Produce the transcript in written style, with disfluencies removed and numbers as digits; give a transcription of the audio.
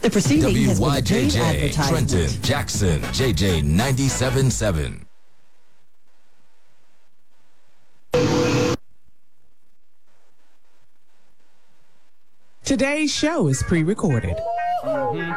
The proceeding has been a paid WYJJ, advertisement. Trenton, Jackson, JJ 97.7. Today's show is pre-recorded.